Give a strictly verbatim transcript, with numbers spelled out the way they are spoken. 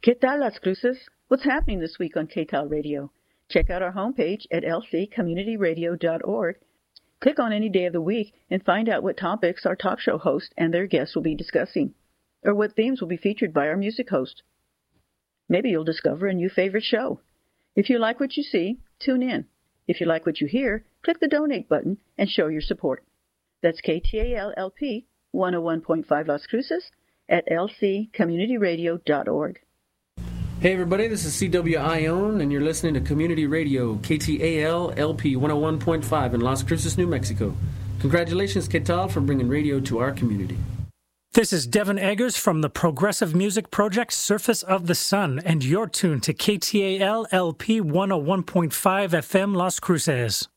¿Qué tal, Las Cruces? What's happening this week on K T A L Radio? Check out our homepage at l c community radio dot org. Click on any day of the week and find out what topics our talk show host and their guests will be discussing, or what themes will be featured by our music host. Maybe you'll discover a new favorite show. If you like what you see, tune in. If you like what you hear, click the donate button and show your support. That's K T A L L P one oh one point five Las Cruces at l c community radio dot org. Hey everybody, this is C W Ione, and you're listening to Community Radio, K T A L L P one oh one point five in Las Cruces, New Mexico. Congratulations, K T A L, for bringing radio to our community. This is Devin Eggers from the progressive music project Surface of the Sun, and you're tuned to K T A L L P one oh one point five F M Las Cruces.